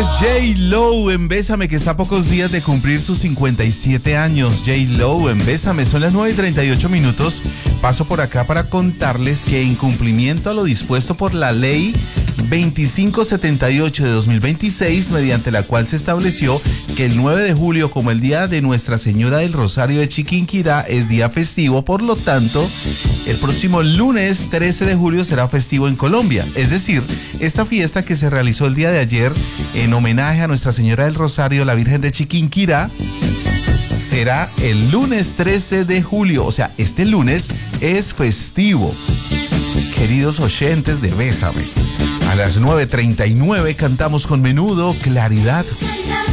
es J-Lo en Bésame, que está a pocos días de cumplir sus 57 años. J-Lo en Bésame, son las 9:38. Paso por acá para contarles que en cumplimiento a lo dispuesto por la ley 2578 de 2026, mediante la cual se estableció que el 9 de julio, como el día de Nuestra Señora del Rosario de Chiquinquirá, es día festivo. Por lo tanto, el próximo lunes 13 de julio será festivo en Colombia. Es decir, esta fiesta que se realizó el día de ayer en homenaje a Nuestra Señora del Rosario, la Virgen de Chiquinquirá, será el lunes 13 de julio. O sea, este lunes es festivo. Queridos oyentes de Bésame, a las 9:39 cantamos con Menudo Claridad.